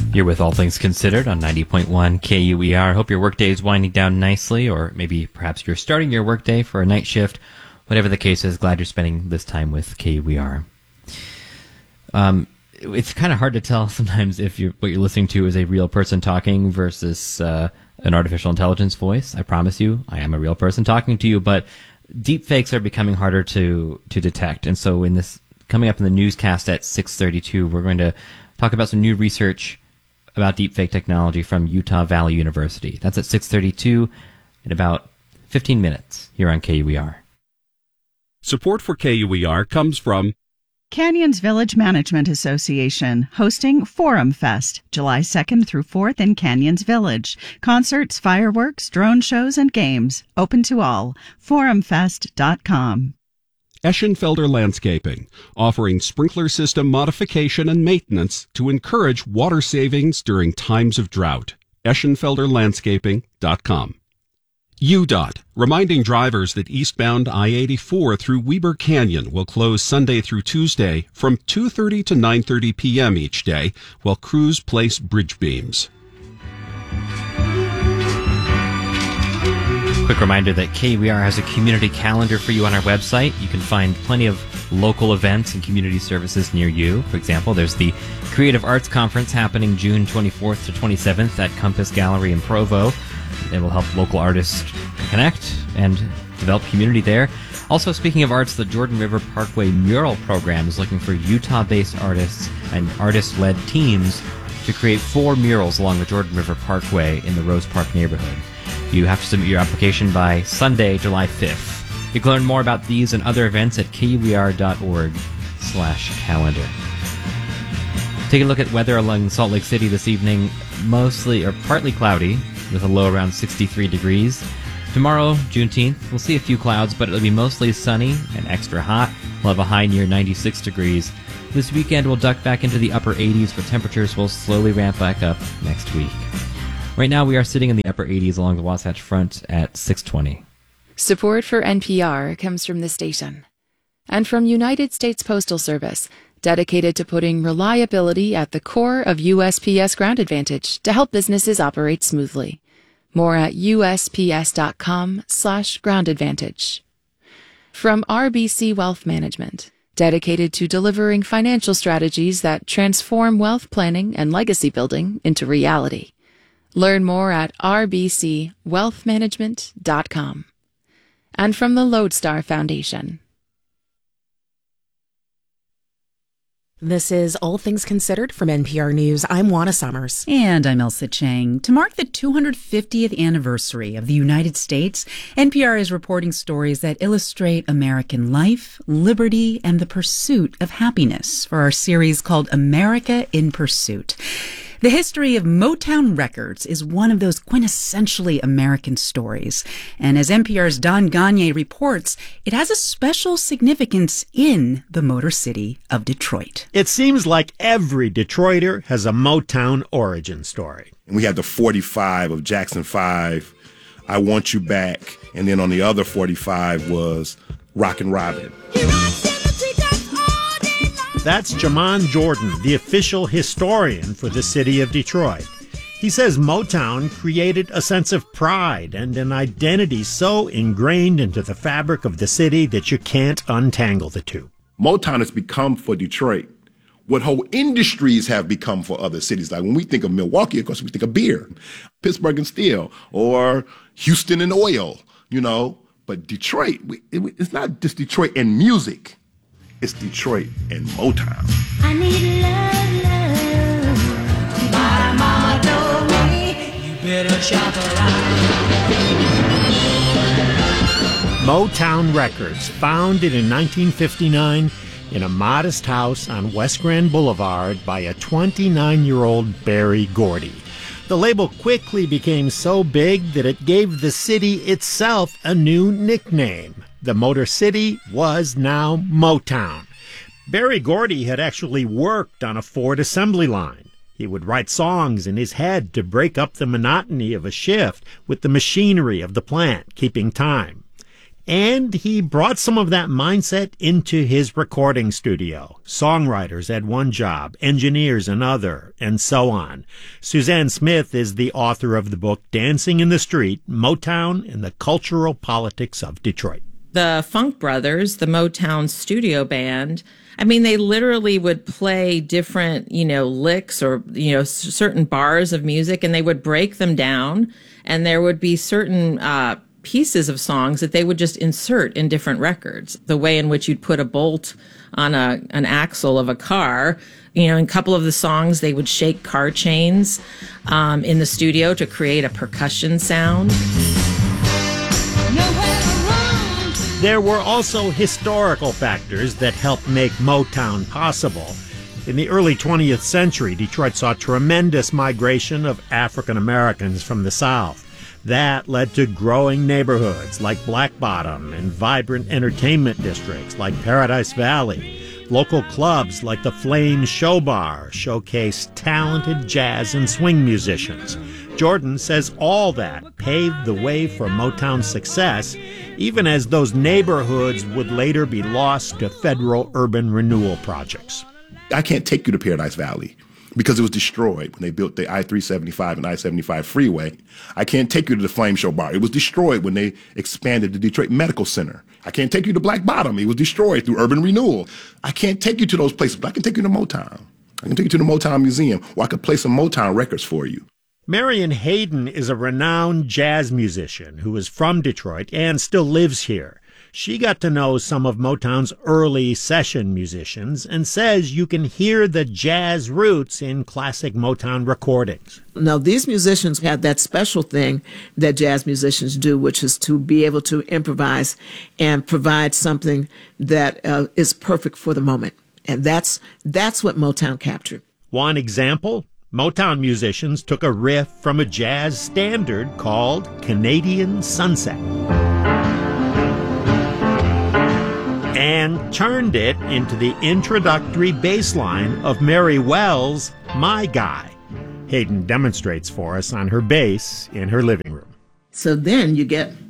You're with All Things Considered on 90.1 KUER. Hope your workday is winding down nicely, or maybe perhaps you're starting your workday for a night shift. Whatever the case is, glad you're spending this time with KUER. It's kind of hard to tell sometimes if what you're listening to is a real person talking versus an artificial intelligence voice. I promise you, I am a real person talking to you, but deepfakes are becoming harder to detect. And so in this, coming up in the newscast at 6:32, we're going to talk about some new research about deepfake technology from Utah Valley University. That's at 6:32 in about 15 minutes here on KUER. Support for KUER comes from Canyons Village Management Association, hosting Forum Fest, July 2nd through 4th in Canyons Village. Concerts, fireworks, drone shows, and games. Open to all. forumfest.com. Eschenfelder Landscaping, offering sprinkler system modification and maintenance to encourage water savings during times of drought. Eschenfelderlandscaping.com. UDOT, reminding drivers that eastbound I-84 through Weber Canyon will close Sunday through Tuesday from 2:30 to 9:30 p.m. each day while crews place bridge beams. Quick reminder that KUER has a community calendar for you on our website. You can find plenty of local events and community services near you. For example, there's the Creative Arts Conference happening June 24th to 27th at Compass Gallery in Provo. It will help local artists connect and develop community there. Also, speaking of arts, the Jordan River Parkway Mural Program is looking for Utah-based artists and artist-led teams to create 4 murals along the Jordan River Parkway in the Rose Park neighborhood. You have to submit your application by Sunday, July 5th. You can learn more about these and other events at kuer.org/calendar. Take a look at weather along Salt Lake City this evening. Mostly or partly cloudy with a low around 63 degrees. Tomorrow, Juneteenth, we'll see a few clouds, but it'll be mostly sunny and extra hot. We'll have a high near 96 degrees. This weekend, we'll duck back into the upper 80s, but temperatures will slowly ramp back up next week. Right now, we are sitting in the upper 80s along the Wasatch Front at 6:20. Support for NPR comes from the station and from United States Postal Service, dedicated to putting reliability at the core of USPS Ground Advantage to help businesses operate smoothly. More at usps.com/Ground Advantage. From RBC Wealth Management, dedicated to delivering financial strategies that transform wealth planning and legacy building into reality. Learn more at rbcwealthmanagement.com. And from the Lodestar Foundation. This is All Things Considered from NPR News. I'm Juana Summers. And I'm Elsa Chang. To mark the 250th anniversary of the United States, NPR is reporting stories that illustrate American life, liberty, and the pursuit of happiness for our series called America in Pursuit. The history of Motown Records is one of those quintessentially American stories. And as NPR's Don Gagné reports, it has a special significance in the Motor City of Detroit. It seems like every Detroiter has a Motown origin story. And we had the 45 of Jackson 5, I Want You Back, and then on the other 45 was Rockin' Robin. That's Jamon Jordan, the official historian for the city of Detroit. He says Motown created a sense of pride and an identity so ingrained into the fabric of the city that you can't untangle the two. Motown has become for Detroit what whole industries have become for other cities. Like when we think of Milwaukee, of course, we think of beer, Pittsburgh and steel, or Houston and oil, you know. But Detroit, it's not just Detroit and music. It's Detroit and Motown. I need love. My mama told me you better shop around. Motown Records, founded in 1959 in a modest house on West Grand Boulevard by a 29-year-old Berry Gordy. The label quickly became so big that it gave the city itself a new nickname. The Motor City was now Motown. Berry Gordy had actually worked on a Ford assembly line. He would write songs in his head to break up the monotony of a shift with the machinery of the plant, keeping time. And he brought some of that mindset into his recording studio. Songwriters had one job, engineers another, and so on. Suzanne Smith is the author of the book Dancing in the Street, Motown and the Cultural Politics of Detroit. The Funk Brothers, the Motown studio band, I mean, they literally would play different, licks or, certain bars of music, and they would break them down, and there would be certain pieces of songs that they would just insert in different records. The way in which you'd put a bolt on an axle of a car. In a couple of the songs, they would shake car chains in the studio to create a percussion sound. There were also historical factors that helped make Motown possible. In the early 20th century, Detroit saw tremendous migration of African Americans from the South. That led to growing neighborhoods like Black Bottom and vibrant entertainment districts like Paradise Valley. Local clubs like the Flame Show Bar showcased talented jazz and swing musicians. Jordan says all that paved the way for Motown's success, even as those neighborhoods would later be lost to federal urban renewal projects. I can't take you to Paradise Valley because it was destroyed when they built the I-375 and I-75 freeway. I can't take you to the Flame Show Bar. It was destroyed when they expanded the Detroit Medical Center. I can't take you to Black Bottom. It was destroyed through urban renewal. I can't take you to those places, but I can take you to Motown. I can take you to the Motown Museum, where I could play some Motown records for you. Marion Hayden is a renowned jazz musician who is from Detroit and still lives here. She got to know some of Motown's early session musicians and says you can hear the jazz roots in classic Motown recordings. Now, these musicians have that special thing that jazz musicians do, which is to be able to improvise and provide something that is perfect for the moment. And that's what Motown captured. One example, Motown musicians took a riff from a jazz standard called Canadian Sunset and turned it into the introductory bass line of Mary Wells' My Guy. Hayden demonstrates for us on her bass in her living room. So then you get